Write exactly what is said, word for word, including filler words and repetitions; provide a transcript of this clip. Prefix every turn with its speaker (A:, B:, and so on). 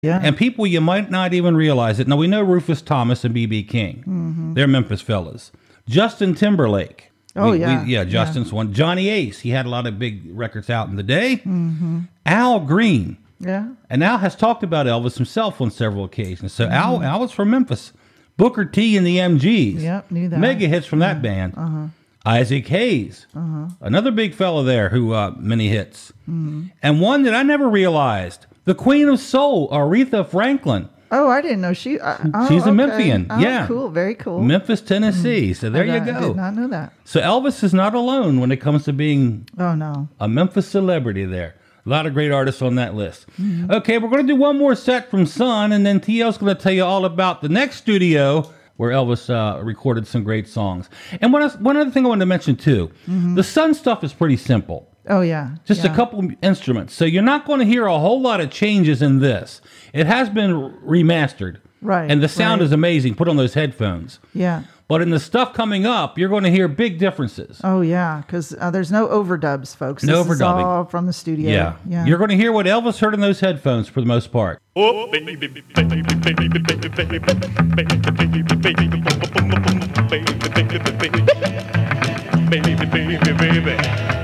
A: Yeah.
B: And people you might not even realize it. Now, we know Rufus Thomas and B B King. Mm-hmm. They're Memphis fellas. Justin Timberlake.
A: Oh,
B: we,
A: yeah.
B: We, yeah, Justin's yeah. one. Johnny Ace. He had a lot of big records out in the day. Mm-hmm. Al Green.
A: Yeah.
B: And Al has talked about Elvis himself on several occasions. So mm-hmm. Al, Al was from Memphis. Booker T and the M Gs.
A: Yep, knew that.
B: Mega hits from
A: yeah.
B: that band.
A: Uh-huh.
B: Isaac Hayes. Uh-huh. Another big fella there who, uh, many hits. Mm-hmm. And one that I never realized. The Queen of Soul, Aretha Franklin.
A: Oh, I didn't know she. Uh, oh,
B: She's a
A: okay.
B: Memphian.
A: Oh,
B: yeah,
A: cool, very cool.
B: Memphis, Tennessee. Mm. So there
A: I,
B: you go.
A: I did not know that.
B: So Elvis is not alone when it comes to being.
A: Oh no,
B: a Memphis celebrity. There, a lot of great artists on that list. Mm-hmm. Okay, we're going to do one more set from Sun, and then T L's going to tell you all about the next studio where Elvis uh, recorded some great songs. And one one other thing I wanted to mention too, mm-hmm. the Sun stuff is pretty simple.
A: Oh, yeah.
B: Just
A: yeah.
B: a couple instruments. So you're not going to hear a whole lot of changes in this. It has been remastered.
A: Right.
B: And the sound
A: right.
B: is amazing. Put on those headphones.
A: Yeah.
B: But in the stuff coming up, you're going to hear big differences.
A: Oh, yeah. Because uh, there's no overdubs, folks.
B: No
A: this
B: overdubbing.
A: Is all from the studio.
B: Yeah.
A: yeah.
B: You're going to hear what Elvis heard in those headphones for the most part.
C: Oh, baby, baby, baby, baby, baby, baby, baby, baby, baby, baby, baby, baby, baby, baby.